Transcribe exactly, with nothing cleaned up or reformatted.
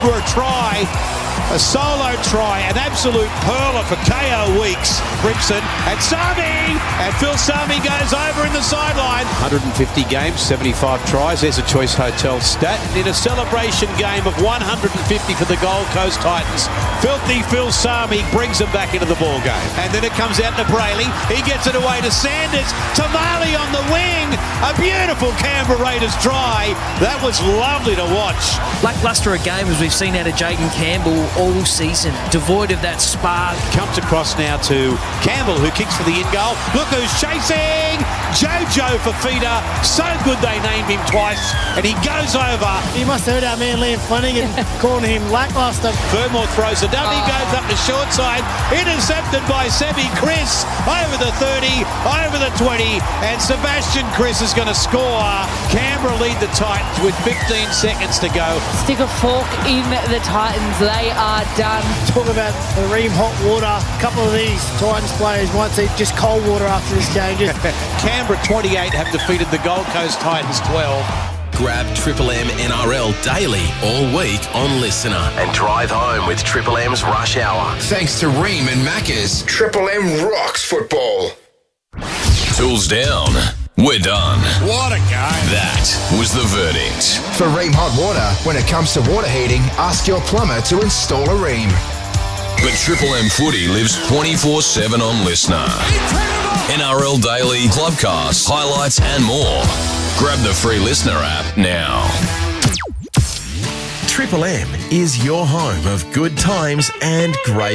For a try, a solo try, an absolute perler for K O Weeks. Brimson and Sami, and Phil Sami goes over in the sideline. one hundred fifty games, seventy-five tries. There's a Choice Hotel stat. In a celebration game of one hundred fifty for the Gold Coast Titans, filthy Phil Sami brings them back into the ball game. And then it comes out to Brayley. He gets it away to Sanders. Tamale on the wing. A beautiful Canberra Raiders try. That was lovely to watch. Lacklustre a game as we've seen out of Jaden Campbell all season, devoid of that spark. Comes across now to Campbell, who kicks for the in goal. Look who's chasing! Jojo Fafita. So good they named him twice, and he goes over. He must have heard our man Liam Flanagan calling him lacklustre. Fermor throws a dummy, Oh. goes up the short side, intercepted by Semi Chris, over the thirty, over the twenty, and Sebastian Chris is going to score. Canberra lead the Titans with fifteen seconds to go. Stick a fork in the Titans. They are done. Talk about the ream hot water. A couple of these Titans players might see just cold water after this game. Just Canberra twenty-eight have defeated the Gold Coast Titans twelve. Grab Triple M N R L daily all week on Listener and drive home with Triple M's Rush Hour. Thanks to Ream and Macca's. Triple M rocks football. Tools down. We're done. What a game. That was the verdict. For Ream Hot Water, when it comes to water heating, ask your plumber to install a Ream. But Triple M Footy lives twenty-four seven on Listener. N R L Daily, Clubcast, highlights and more. Grab the free Listener app now. Triple M is your home of good times and great